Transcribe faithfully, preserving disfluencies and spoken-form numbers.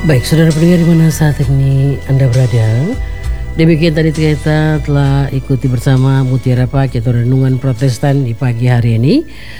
Baik, saudara pendengar di mana saat ini Anda berada. Demikian tadi kita telah ikuti bersama Mutiara Pagi atau Renungan Protestan di pagi hari ini.